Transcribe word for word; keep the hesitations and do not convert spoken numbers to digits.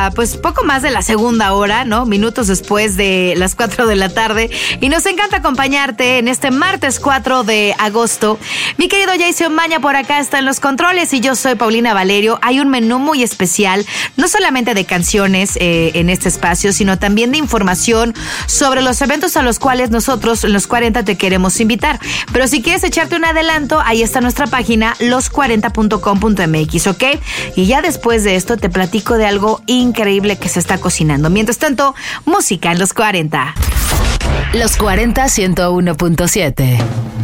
a pues poco más de la segunda hora, ¿no? Minutos después de las cuatro de la tarde. Y nos encanta acompañarte en este martes cuatro de agosto. Mi querido Jason Maña por acá está en los controles y yo soy Paulina Valerio. Hay un menú muy especial, no solamente de canciones eh, en este espacio, sino también de información sobre los eventos a los cuales nosotros en Los cuarenta te queremos invitar. Pero si quieres echarte un adelanto, ahí está nuestra página los cuarenta punto com punto m x, ¿ok? Y ya después de esto te platico de algo increíble que se está cocinando. Mientras tanto, música en Los cuarenta. Los cuarenta ciento uno punto siete.